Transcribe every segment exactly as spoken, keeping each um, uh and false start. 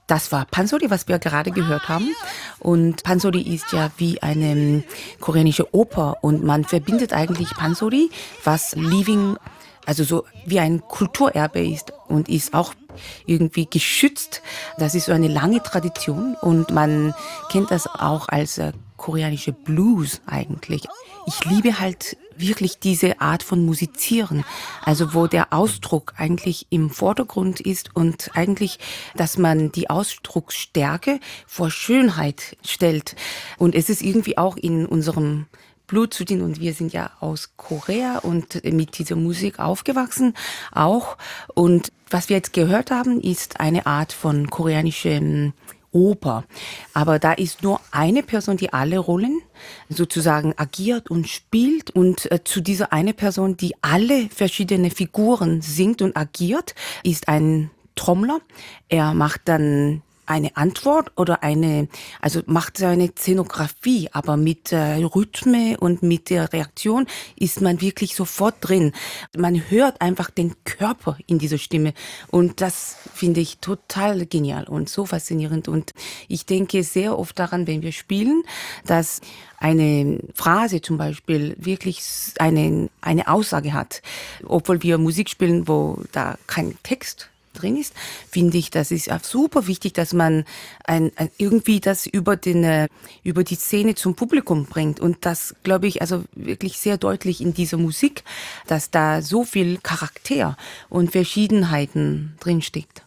Das war Pansori, was wir gerade gehört haben. Und Pansori ist ja wie eine ähm, koreanische Oper und man verbindet eigentlich Pansori, was Living, also so wie ein Kulturerbe ist und ist auch irgendwie geschützt. Das ist so eine lange Tradition und man kennt das auch als äh, koreanische Blues eigentlich. Ich liebe halt wirklich diese Art von Musizieren, also wo der Ausdruck eigentlich im Vordergrund ist und eigentlich, dass man die Ausdrucksstärke vor Schönheit stellt. Und es ist irgendwie auch in unserem Blut zu denen und wir sind ja aus Korea und mit dieser Musik aufgewachsen auch. Und was wir jetzt gehört haben, ist eine Art von koreanischem Oper. Aber da ist nur eine Person, die alle Rollen sozusagen agiert und spielt und äh, zu dieser eine Person, die alle verschiedene Figuren singt und agiert, ist ein Trommler. Er macht dann eine Antwort oder eine, also macht so eine Szenografie, aber mit äh, Rhythme und mit der Reaktion ist man wirklich sofort drin. Man hört einfach den Körper in dieser Stimme und das finde ich total genial und so faszinierend und ich denke sehr oft daran, wenn wir spielen, dass eine Phrase zum Beispiel wirklich eine, eine Aussage hat, obwohl wir Musik spielen, wo da kein Text drin ist, finde ich, das ist auch super wichtig, dass man ein, ein, irgendwie das über, den, äh, über die Szene zum Publikum bringt. Und das, glaube ich, also wirklich sehr deutlich in dieser Musik, dass da so viel Charakter und Verschiedenheiten drinsteckt.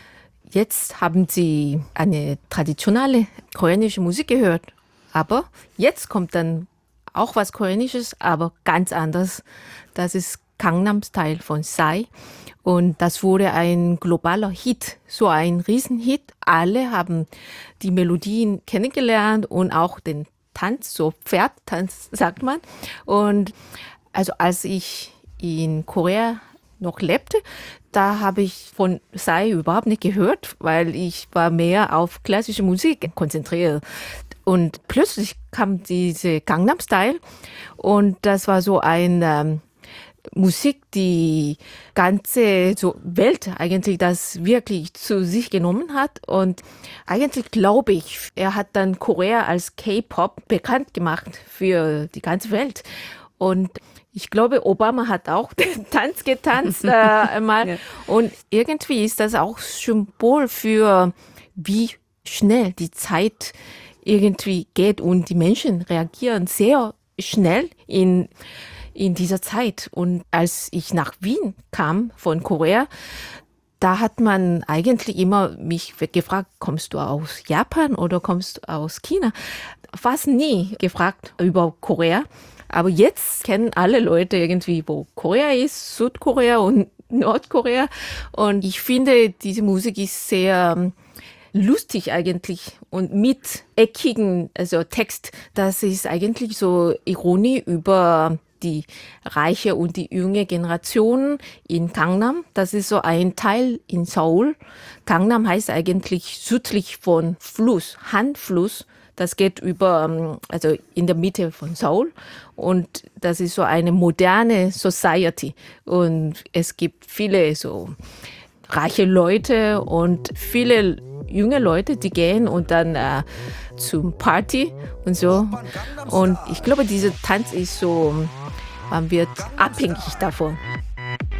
Jetzt haben Sie eine traditionelle koreanische Musik gehört, aber jetzt kommt dann auch was Koreanisches, aber ganz anders. Das ist Gangnam Style von Psy. Und das wurde ein globaler Hit, so ein Riesenhit. Alle haben die Melodien kennengelernt und auch den Tanz, so Pferdtanz sagt man. Und also als ich in Korea noch lebte, da habe ich von Psy überhaupt nicht gehört, weil ich war mehr auf klassische Musik konzentriert. Und plötzlich kam diese Gangnam Style und das war so ein ähm, Musik, die ganze so Welt eigentlich das wirklich zu sich genommen hat. Und eigentlich glaube ich, er hat dann Korea als K-Pop bekannt gemacht für die ganze Welt. Und ich glaube, Obama hat auch den Tanz getanzt äh, einmal. Ja. Und irgendwie ist das auch Symbol für, wie schnell die Zeit irgendwie geht und die Menschen reagieren sehr schnell in in dieser Zeit. Und als ich nach Wien kam von Korea, da hat man eigentlich immer mich gefragt, kommst du aus Japan oder kommst du aus China? Fast nie gefragt über Korea. Aber jetzt kennen alle Leute irgendwie, wo Korea ist, Südkorea und Nordkorea. Und ich finde, diese Musik ist sehr lustig eigentlich und mit eckigen also Text. Das ist eigentlich so Ironie über die reiche und die junge Generation in Gangnam. Das ist so ein Teil in Seoul. Gangnam heißt eigentlich südlich von Fluss, Han-Fluss. Das geht über, also in der Mitte von Seoul. Und das ist so eine moderne Society. Und es gibt viele so reiche Leute und viele junge Leute, die gehen und dann äh, zum Party und so. Und ich glaube, dieser Tanz ist so, man wird abhängig davon.